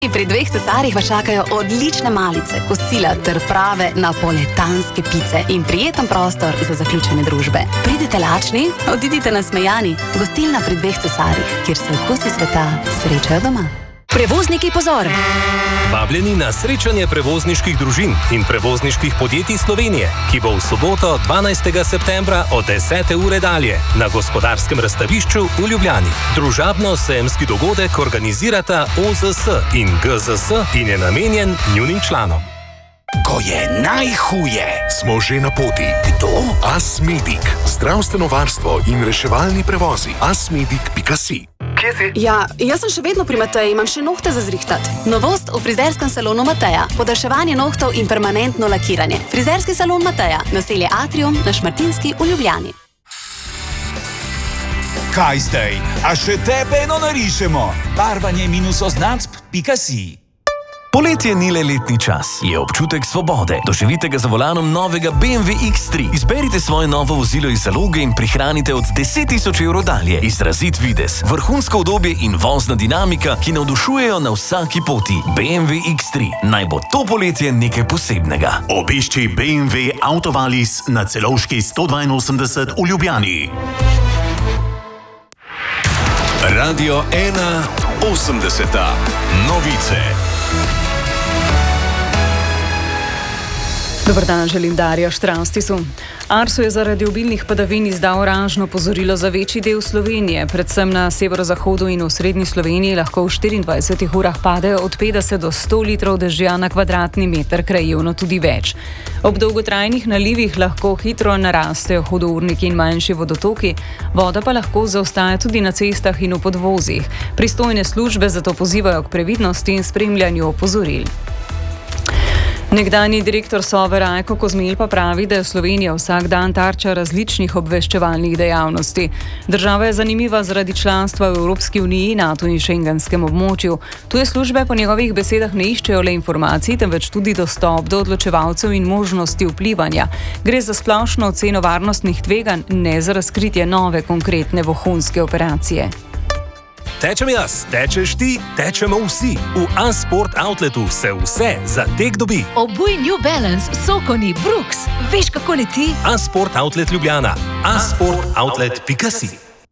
Pri Dveh cesarjih vas čakajo odlične malice, kosila ter prave napoletanske pice in prijeten prostor za zaključene družbe. Pridite lačni, odidite nasmejani. Gostilna Pri Dveh cesarjih, kjer se okusi sveta srečajo doma. Prevozniki, pozor! Vabljeni na srečanje prevozniških družin in prevozniških podjetij Slovenije, ki bo v soboto 12. septembra od 10. ure dalje na Gospodarskem razstavišču v Ljubljani. Družabno-sejemski dogodek organizirata OZS in GZS in je namenjen njunim članom. Ko je najhuje, smo že na poti. Kdo? Asmedic. Zdravstveno varstvo in reševalni prevozi. Asmedic.si. Kje si? Ja, jaz sem še vedno pri Mateji, imam še nohte za zrihtat. Novost v frizerskem salonu Mateja. Podaljševanje nohtov in permanentno lakiranje. Frizerski salon Mateja. Naselje Atrium na Šmartinski v Ljubljani. Kaj zdaj? A še tebe eno narišemo? Barvanje-označb.si. Poletje ni le letni čas, je občutek svobode. Doživite ga za volanom novega BMW X3. Izberite svoje novo vozilo iz zaloge in prihranite od 10.000 evrov dalje. Izrazit videz, vrhunsko udobje in vozna dinamika, ki navdušujejo na vsaki poti. BMW X3. Naj bo to poletje nekaj posebnega. Obišči BMW Autovalis na Celovški 182 v Ljubljani. Radio 1 80. Novice. Dobar dan, želim Darja Štranstisu. Arso je zaradi obilnih padavin izdal oranžno opozorilo za večji del Slovenije. Predvsem na severozahodu in v srednji Sloveniji lahko v 24 urah pade od 50 do 100 litrov dežja na kvadratni meter, krajevno tudi več. Ob dolgotrajnih nalivih lahko hitro narastejo hudourniki in manjši vodotoki, voda pa lahko zaostaja tudi na cestah in v podvozjih. Pristojne službe zato pozivajo k previdnosti in spremljanju opozoril. Nekdanji direktor Sove Rajko Kozmelj pa pravi, da je Slovenija vsak dan tarča različnih obveščevalnih dejavnosti. Država je zanimiva zaradi članstva v Evropski uniji, NATO in šengenskem območju. Tuje službe po njegovih besedah ne iščejo le informacij, temveč tudi dostop do odločevalcev in možnosti vplivanja. Gre za splošno oceno varnostnih tveganj, ne za razkritje nove konkretne vohunske operacije. Tečem jaz, tečeš ti, tečemo vsi. V A-Sport Outletu se vse za tek dobi. Obuj New Balance, Sokoni, Brooks. Veš, kako leti? A-Sport Outlet Ljubljana. A-sportoutlet.si.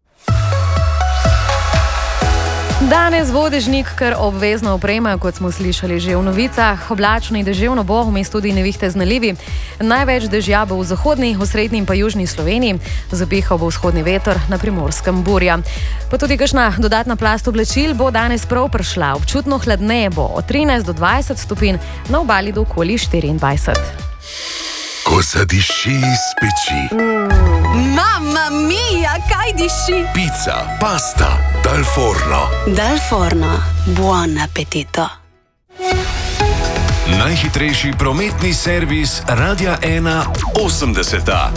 Danes bo dežnik kar obvezno oprema, kot smo slišali že v novicah. Oblačno in deževno bo, vmes tudi nevihte z nalivi. Največ dežja bo v zahodni, v srednji in pa južni Sloveniji. Zapihal bo vzhodni veter, na Primorskem burja. Pa tudi kakšna dodatna plast oblačil bo danes prav prišla. Občutno hladneje bo od 13 do 20 stopinj, na obali do okoli 24. Ko zadiši iz peči. Mamma mia, kaj diši? Pizza, pasta, dal forno. Dal forno, buon appetito. Najhitrejši prometni servis Radia 1 80.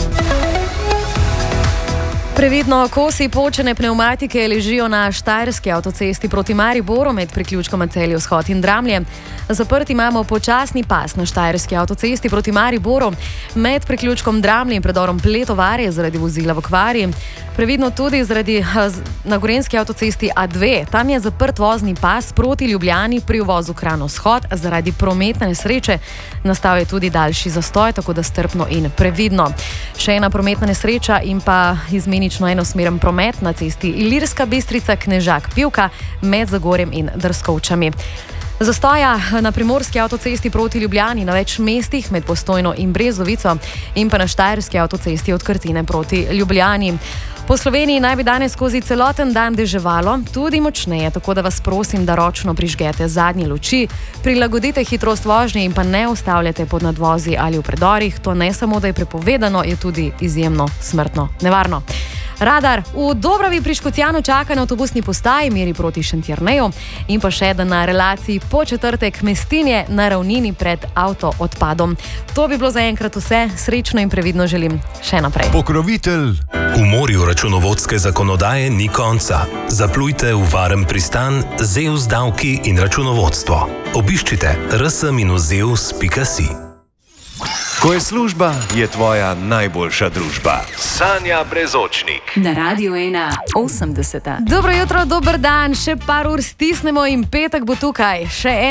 Previdno, kosi počene pnevmatike ležijo na štajerski avtocesti proti Mariboru med priključkoma Celje-Vzhod in Dramlje. Zaprt imamo počasni pas na štajerski avtocesti proti Mariboru med priključkom Dramlje in predorom Pletovarje zaradi vozila v kvari. Previdno tudi na gorenjski avtocesti A2. Tam je zaprt vozni pas proti Ljubljani pri uvozu Kranj-Vzhod zaradi prometne nesreče. Nastal je tudi daljši zastoj, tako da strpno in previdno. Še ena prometna nesreča in pa izmenično enosmeren promet na cesti Ilirska Bistrica-Knežak-Pivka med Zagorjem in Drskovčami. Zastoja na primorski avtocesti proti Ljubljani na več mestih med Postojno in Brezovico in pa na štajerski avtocesti od Krtine proti Ljubljani. Po Sloveniji naj bi danes skozi celoten dan deževalo, tudi močneje, tako da vas prosim, da ročno prižgete zadnje luči, prilagodite hitrost vožnje in pa ne ustavljate pod nadvozi ali v predorih. To ne samo, da je prepovedano, je tudi izjemno smrtno nevarno. Radar v Dobravi pri Škocjanu čaka na avtobusni postaji meri proti Šentjerneju in pa še eden na relaciji Podčetrtek Mestinje na ravnini pred avtoodpadom. To bi bilo zaenkrat vse. Srečno in previdno želim še naprej. Pokrovitelj. V morju računovodske zakonodaje ni konca. Zaplujte v varen pristan Zeus davki in računovodstvo. Obiščite rs-zeus.si. Ko je služba, je tvoja najboljša družba. Sanja Brezočnik. Na Radio 1 80. Dobro jutro, dober dan, še par ur stisnemo in petek bo tukaj. Še